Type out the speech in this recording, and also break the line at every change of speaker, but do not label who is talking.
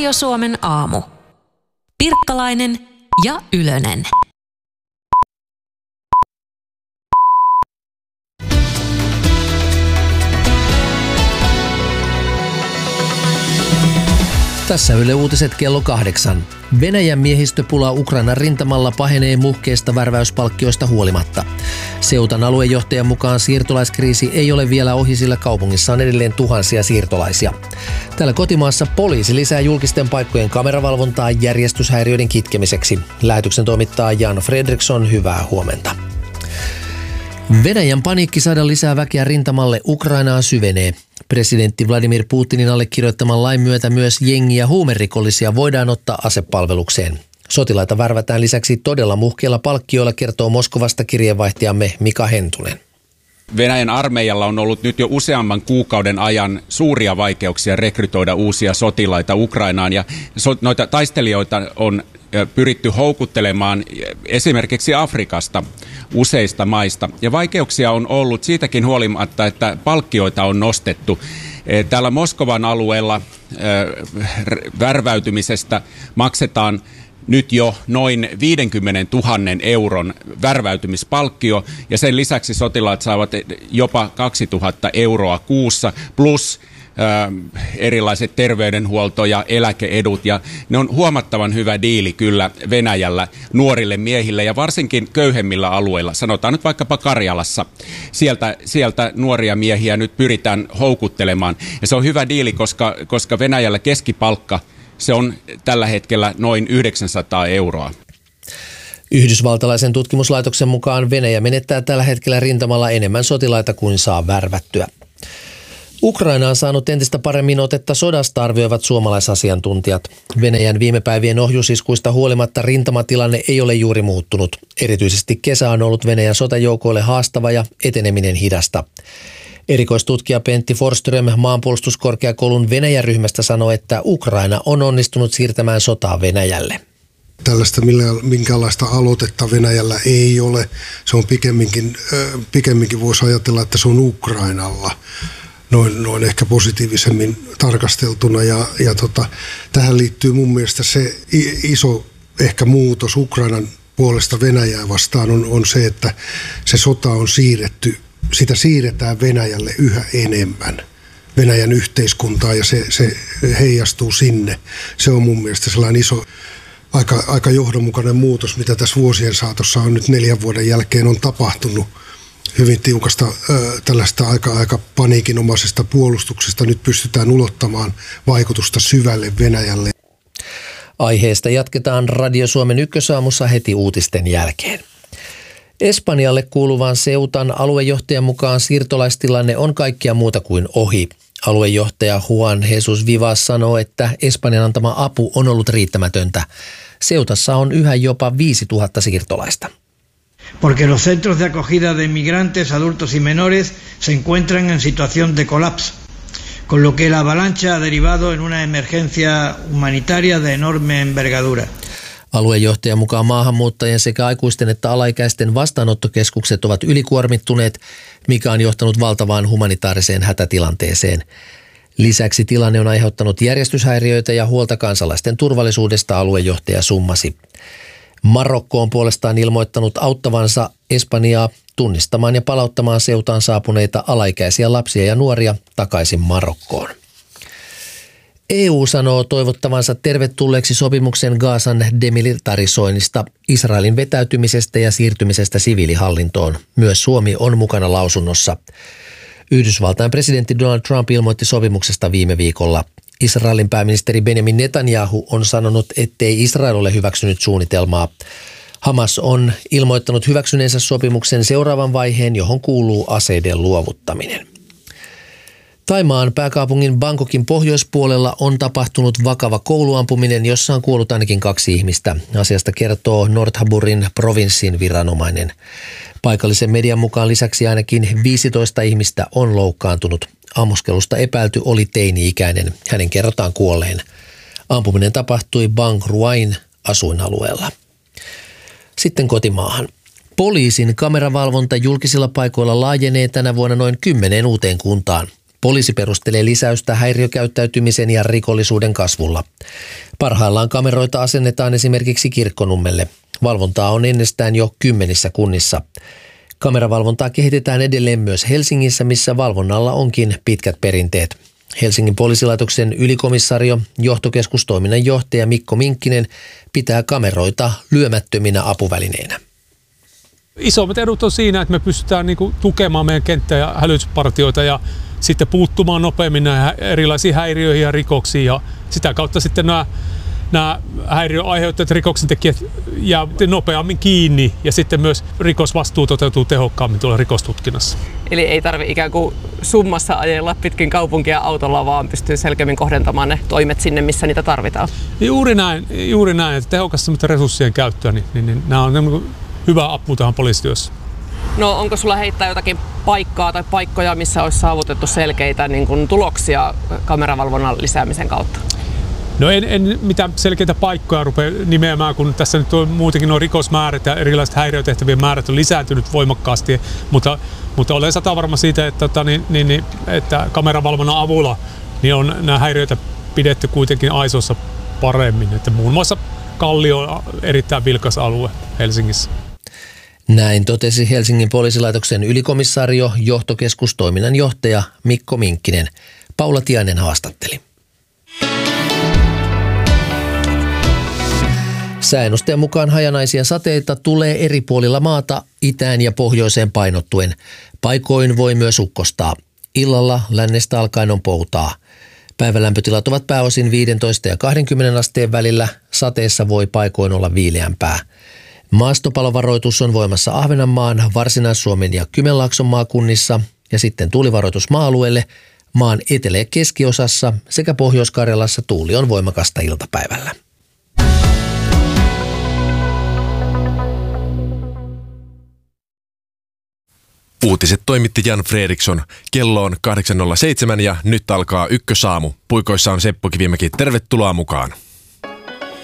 Radio Suomen aamu. Pirkkalainen ja Ylönen.
Tässä Yle Uutiset kello 8. Venäjän miehistöpula Ukrainan rintamalla pahenee muhkeista värväyspalkkioista huolimatta. Seutan aluejohtajan mukaan siirtolaiskriisi ei ole vielä ohi, sillä kaupungissa on edelleen tuhansia siirtolaisia. Täällä kotimaassa poliisi lisää julkisten paikkojen kameravalvontaa järjestyshäiriöiden kitkemiseksi. Lähetyksen toimittaa Jan Fredriksson, hyvää huomenta. Venäjän paniikki saada lisää väkeä rintamalle Ukrainaan syvenee. Presidentti Vladimir Putinin allekirjoittaman lain myötä myös jengi- ja huumerikollisia voidaan ottaa asepalvelukseen. Sotilaita värvätään lisäksi todella muhkeilla palkkioilla, kertoo Moskovasta kirjeenvaihtajamme Mika Hentunen.
Venäjän armeijalla on ollut nyt jo useamman kuukauden ajan suuria vaikeuksia rekrytoida uusia sotilaita Ukrainaan, ja noita taistelijoita on pyritty houkuttelemaan esimerkiksi Afrikasta useista maista. Ja vaikeuksia on ollut siitäkin huolimatta, että palkkioita on nostettu. Täällä Moskovan alueella värväytymisestä maksetaan nyt jo noin 50 000 euron värväytymispalkkio, ja sen lisäksi sotilaat saavat jopa 2 000 euroa kuussa plus erilaiset terveydenhuolto- ja eläkeedut, ja ne on huomattavan hyvä diili kyllä Venäjällä nuorille miehille ja varsinkin köyhemmillä alueilla, sanotaan nyt vaikkapa Karjalassa. Sieltä nuoria miehiä nyt pyritään houkuttelemaan, ja se on hyvä diili, koska Venäjällä keskipalkka se on tällä hetkellä noin 900 euroa.
Yhdysvaltalaisen tutkimuslaitoksen mukaan Venäjä menettää tällä hetkellä rintamalla enemmän sotilaita kuin saa värvättyä. Ukraina on saanut entistä paremmin otetta sodasta, arvioivat suomalaisasiantuntijat. Venäjän viime päivien ohjusiskuista huolimatta rintamatilanne ei ole juuri muuttunut. Erityisesti kesä on ollut Venäjän sotajoukoille haastava ja eteneminen hidasta. Erikoistutkija Pentti Forsström maanpuolustuskorkeakoulun Venäjä-ryhmästä sanoi, että Ukraina on onnistunut siirtämään sotaa Venäjälle.
Tällaista minkäänlaista aloitetta Venäjällä ei ole. Se on pikemminkin voisi ajatella, että se on Ukrainalla. Noin ehkä positiivisemmin tarkasteltuna. Tähän liittyy mun mielestä se iso ehkä muutos Ukrainan puolesta Venäjää vastaan on se, että se sota on siirretty. Sitä siirretään Venäjälle yhä enemmän, Venäjän yhteiskuntaa, ja se heijastuu sinne. Se on mun mielestä sellainen iso, aika johdonmukainen muutos, mitä tässä vuosien saatossa on nyt 4 vuoden jälkeen on tapahtunut. Hyvin tiukasta tällaista aika paniikinomaisesta puolustuksesta nyt pystytään ulottamaan vaikutusta syvälle Venäjälle.
Aiheesta jatketaan Radio Suomen ykkösaamussa heti uutisten jälkeen. Espanjalle kuuluvan Ceutan aluejohtajan mukaan siirtolaistilanne on kaikkia muuta kuin ohi. Aluejohtaja Juan Jesus Vivas sanoo, että Espanjan antama apu on ollut riittämätöntä. Ceutassa on yhä jopa 5000 siirtolaista.
Porque los centros de acogida de migrantes, adultos y menores se encuentran en situación de colapso, con lo que la avalancha ha derivado en una emergencia humanitaria de enorme envergadura.
Aluejohtajan mukaan maahanmuuttajien sekä aikuisten että alaikäisten vastaanottokeskukset ovat ylikuormittuneet, mikä on johtanut valtavaan humanitaariseen hätätilanteeseen. Lisäksi tilanne on aiheuttanut järjestyshäiriöitä ja huolta kansalaisten turvallisuudesta, aluejohtaja summasi. Marokko on puolestaan ilmoittanut auttavansa Espanjaa tunnistamaan ja palauttamaan Ceutaan saapuneita alaikäisiä lapsia ja nuoria takaisin Marokkoon. EU sanoo toivottavansa tervetulleeksi sopimuksen Gazan demilitarisoinnista, Israelin vetäytymisestä ja siirtymisestä siviilihallintoon. Myös Suomi on mukana lausunnossa. Yhdysvaltain presidentti Donald Trump ilmoitti sopimuksesta viime viikolla. Israelin pääministeri Benjamin Netanyahu on sanonut, ettei Israel ole hyväksynyt suunnitelmaa. Hamas on ilmoittanut hyväksyneensä sopimuksen seuraavan vaiheen, johon kuuluu aseiden luovuttaminen. Thaimaan pääkaupungin Bangkokin pohjoispuolella on tapahtunut vakava kouluampuminen, jossa on kuollut ainakin 2 ihmistä. Asiasta kertoo Northaburin provinssin viranomainen. Paikallisen median mukaan lisäksi ainakin 15 ihmistä on loukkaantunut. Ammuskelusta epäilty oli teini-ikäinen. Hänen kerrotaan kuolleen. Ampuminen tapahtui Bang Ruain asuinalueella. Sitten kotimaahan. Poliisin kameravalvonta julkisilla paikoilla laajenee tänä vuonna noin 10 uuteen kuntaan. Poliisi perustelee lisäystä häiriökäyttäytymisen ja rikollisuuden kasvulla. Parhaillaan kameroita asennetaan esimerkiksi Kirkkonummelle. Valvontaa on ennestään jo 10 kunnissa. Kameravalvontaa kehitetään edelleen myös Helsingissä, missä valvonnalla onkin pitkät perinteet. Helsingin poliisilaitoksen ylikomissario, johtokeskustoiminnan johtaja Mikko Minkkinen pitää kameroita lyömättöminä apuvälineinä.
Isommat edut on siinä, että me pystytään tukemaan meidän kenttä- ja hälytyspartioita ja sitten puuttumaan nopeammin näihin erilaisiin häiriöihin ja rikoksiin. Ja sitä kautta sitten nämä häiriöaiheuttajat, rikoksentekijät jää nopeammin kiinni ja sitten myös rikosvastuu toteutuu tehokkaammin tuolla rikostutkinnassa.
Eli ei tarvitse ikään kuin summassa ajella pitkin kaupunkia autolla, vaan pystyy selkeämmin kohdentamaan ne toimet sinne, missä niitä tarvitaan.
Juuri näin, että tehokasta resurssien käyttöä, niin nämä on hyvä apu tähän poliisityössä.
No onko sulla heittää jotakin paikkaa tai paikkoja, missä olisi saavutettu selkeitä tuloksia kameravalvonnan lisäämisen kautta?
No en mitään selkeitä paikkoja rupea nimeämään, kun tässä nyt on muutenkin nuo rikosmäärät ja erilaiset häiriötehtävien määrät on lisääntynyt voimakkaasti, mutta olen satavarma siitä, että kameravalvonnan avulla niin on nämä häiriöitä pidetty kuitenkin aisoissa paremmin, että muun muassa Kallio on erittäin vilkas alue Helsingissä.
Näin totesi Helsingin poliisilaitoksen ylikomissario, johtokeskustoiminnan johtaja Mikko Minkkinen. Paula Tiainen haastatteli. Sääennusteen mukaan hajanaisia sateita tulee eri puolilla maata itään ja pohjoiseen painottuen. Paikoin voi myös ukkostaa. Illalla lännestä alkaen on poutaa. Päivälämpötilat ovat pääosin 15 ja 20 asteen välillä. Sateessa voi paikoin olla viileämpää. Maastopalovaroitus on voimassa Ahvenanmaan, Varsinais-Suomen ja Kymenlaakson maakunnissa ja sitten tuulivaroitus maa-alueelle. Maan etelä- ja keskiosassa sekä Pohjois-Karjalassa tuuli on voimakasta iltapäivällä.
Uutiset toimitti Jan Fredriksson. Kello on 8.07 ja nyt alkaa Ykkösaamu. Puikoissa on Seppo Kivimäki. Tervetuloa mukaan.